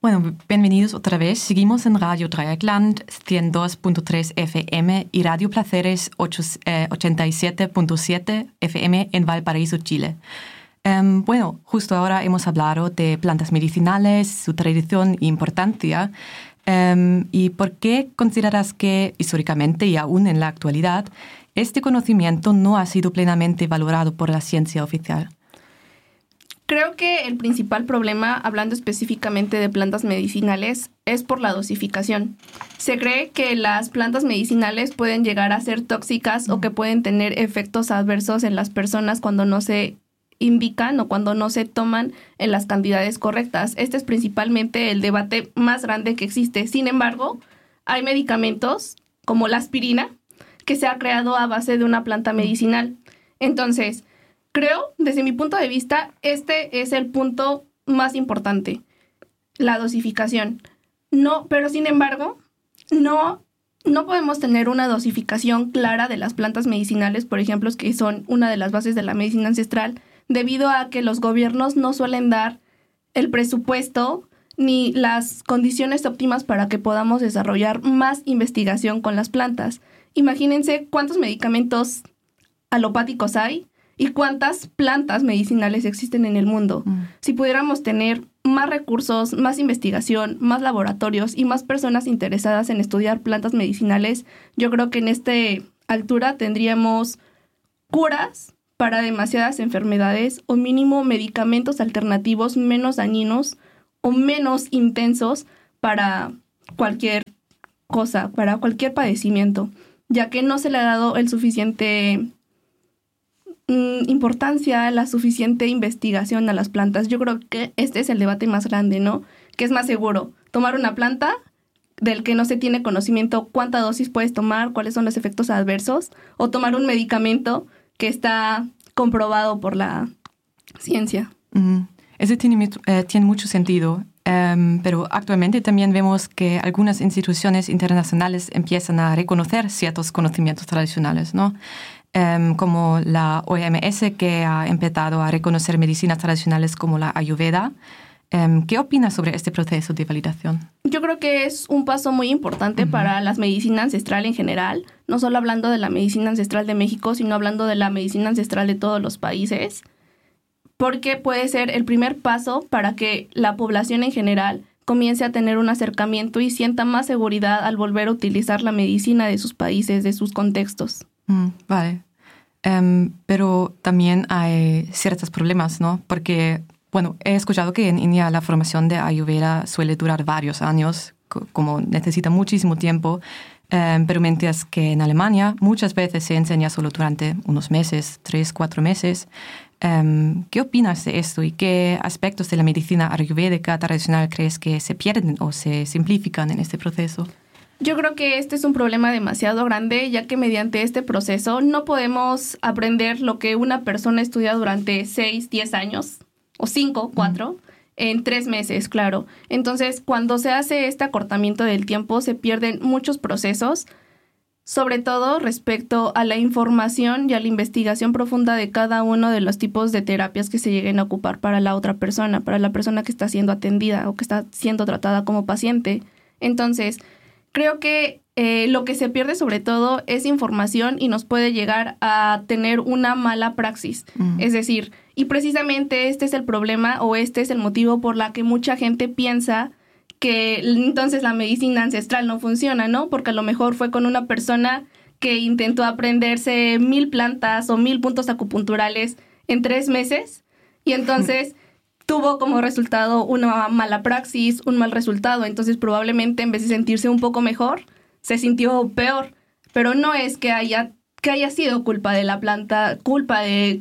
Bueno, bienvenidos otra vez. Seguimos en Radio Dreieckland 102.3 FM y Radio Placeres 87.7 FM en Valparaíso, Chile. Bueno, justo ahora hemos hablado de plantas medicinales, su tradición e importancia. ¿Y por qué consideras que históricamente y aún en la actualidad este conocimiento no ha sido plenamente valorado por la ciencia oficial? Creo que el principal problema, hablando específicamente de plantas medicinales, es por la dosificación. Se cree que las plantas medicinales pueden llegar a ser tóxicas o que pueden tener efectos adversos en las personas cuando no se indican o cuando no se toman en las cantidades correctas. Este es principalmente el debate más grande que existe. Sin embargo, hay medicamentos como la aspirina que se ha creado a base de una planta medicinal. Entonces, creo, desde mi punto de vista, este es el punto más importante, la dosificación. No, pero sin embargo, no podemos tener una dosificación clara de las plantas medicinales, por ejemplo, que son una de las bases de la medicina ancestral, debido a que los gobiernos no suelen dar el presupuesto ni las condiciones óptimas para que podamos desarrollar más investigación con las plantas. Imagínense cuántos medicamentos alopáticos hay y cuántas plantas medicinales existen en el mundo. Si pudiéramos tener más recursos, más investigación, más laboratorios y más personas interesadas en estudiar plantas medicinales, yo creo que en esta altura tendríamos curas para demasiadas enfermedades o mínimo medicamentos alternativos menos dañinos o menos intensos para cualquier cosa, para cualquier padecimiento, ya que no se le ha dado el suficiente importancia, la suficiente investigación a las plantas. Yo creo que este es el debate más grande, ¿no? ¿Qué es más seguro? ¿Tomar una planta del que no se tiene conocimiento cuánta dosis puedes tomar, cuáles son los efectos adversos? ¿O tomar un medicamento que está comprobado por la ciencia? Eso tiene mucho sentido. Pero actualmente también vemos que algunas instituciones internacionales empiezan a reconocer ciertos conocimientos tradicionales, ¿no? Como la OMS, que ha empezado a reconocer medicinas tradicionales como la Ayurveda. ¿Qué opinas sobre este proceso de validación? Yo creo que es un paso muy importante para la medicina ancestral en general, no solo hablando de la medicina ancestral de México, sino hablando de la medicina ancestral de todos los países, porque puede ser el primer paso para que la población en general comience a tener un acercamiento y sienta más seguridad al volver a utilizar la medicina de sus países, de sus contextos. Vale. Pero también hay ciertos problemas, ¿no? Porque, bueno, he escuchado que en India la formación de Ayurveda suele durar varios años, como necesita muchísimo tiempo, pero mientras que en Alemania muchas veces se enseña solo durante unos meses, 3-4 meses. ¿Qué opinas de esto y qué aspectos de la medicina ayurvédica tradicional crees que se pierden o se simplifican en este proceso? Yo creo que este es un problema demasiado grande, ya que mediante este proceso no podemos aprender lo que una persona estudia durante 6, 10 años, o 5, 4, en 3 meses, claro. Entonces, cuando se hace este acortamiento del tiempo, se pierden muchos procesos, sobre todo respecto a la información y a la investigación profunda de cada uno de los tipos de terapias que se lleguen a ocupar para la otra persona, para la persona que está siendo atendida o que está siendo tratada como paciente. Entonces, creo que lo que se pierde sobre todo es información y nos puede llegar a tener una mala praxis. Es decir, y precisamente este es el problema o este es el motivo por la que mucha gente piensa que entonces la medicina ancestral no funciona, ¿no? Porque a lo mejor fue con una persona que intentó aprenderse 1000 plantas o 1000 puntos acupunturales en 3 meses y entonces tuvo como resultado una mala praxis, un mal resultado. Entonces probablemente en vez de sentirse un poco mejor, se sintió peor. Pero no es que haya sido culpa de la planta, culpa de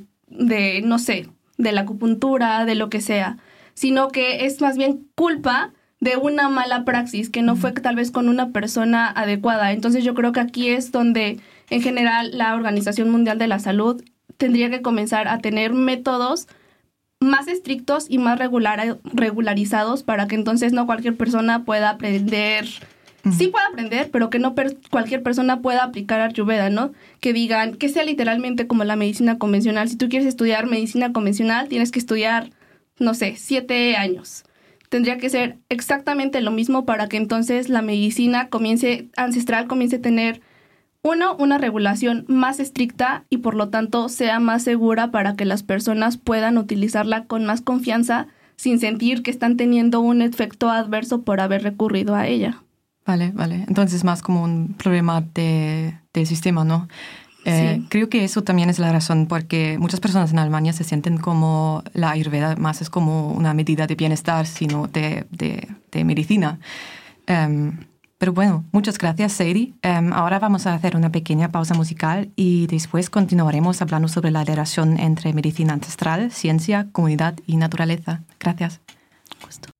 no sé, de la acupuntura, de lo que sea, sino que es más bien culpa de una mala praxis que no fue tal vez con una persona adecuada. Entonces yo creo que aquí es donde en general la Organización Mundial de la Salud tendría que comenzar a tener métodos más estrictos y más regularizados para que entonces no cualquier persona pueda aprender. Sí puede aprender, pero que no cualquier persona pueda aplicar Ayurveda, ¿no? Que digan, que sea literalmente como la medicina convencional. Si tú quieres estudiar medicina convencional, tienes que estudiar, no sé, 7 años. tendría que ser exactamente lo mismo para que entonces la medicina ancestral comience a tener, una regulación más estricta y por lo tanto sea más segura para que las personas puedan utilizarla con más confianza sin sentir que están teniendo un efecto adverso por haber recurrido a ella. Vale. Entonces más como un problema del sistema, ¿no? Sí. Creo que eso también es la razón porque muchas personas en Alemania se sienten como la Ayurveda más es como una medida de bienestar, sino de medicina. Pero bueno, muchas gracias, Sadie. Ahora vamos a hacer una pequeña pausa musical y después continuaremos hablando sobre la relación entre medicina ancestral, ciencia, comunidad y naturaleza. Gracias. Justo.